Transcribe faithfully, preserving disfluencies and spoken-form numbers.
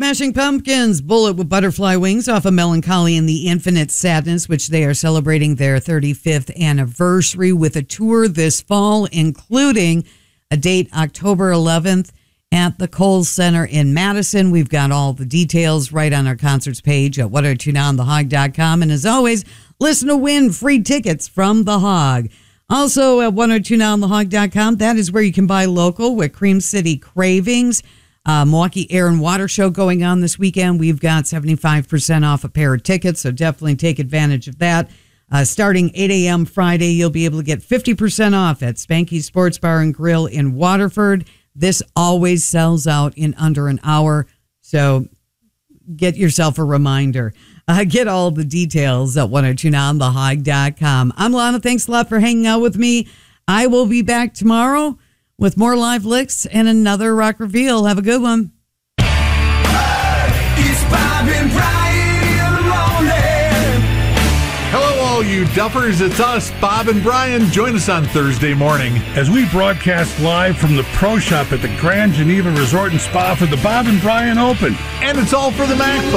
Smashing Pumpkins, Bullet with Butterfly Wings off of Melancholy and the Infinite Sadness, which they are celebrating their thirty-fifth anniversary with a tour this fall, including a date October eleventh at the Kohl's Center in Madison. We've got all the details right on our concerts page at ten twenty-nine on the hog dot com. And as always, listen to win free tickets from The Hog. Also at ten twenty-nine on the hog dot com, that is where you can buy local with Cream City Cravings. Uh, Milwaukee Air and Water Show going on this weekend. We've got seventy-five percent off a pair of tickets, so definitely take advantage of that. Uh, starting eight a.m. Friday, you'll be able to get fifty percent off at Spanky Sports Bar and Grill in Waterford. This always sells out in under an hour, so get yourself a reminder. Uh, get all the details at ten twenty-nine on the hog dot com. I'm Lana. Thanks a lot for hanging out with me. I will be back tomorrow with more live licks and another rock reveal. Have a good one. It's Bob and Brian in the morning. Hello, all you duffers. It's us, Bob and Brian. Join us on Thursday morning as we broadcast live from the Pro Shop at the Grand Geneva Resort and Spa for the Bob and Brian Open. And it's all for the MacBook.